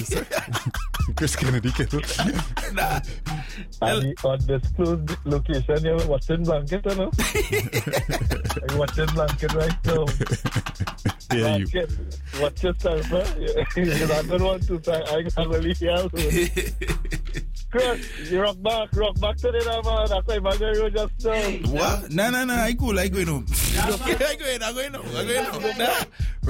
Chris Kennedy, Nah. And the undisclosed location, you're watching blanket, you know? I'm watching blanket right now. Yeah, you. Watch yourself, huh? You're not going to want to say, I can really hear you. Chris, you rock back today, now, man. That's why I'm going to just What? No, I go home. I go in.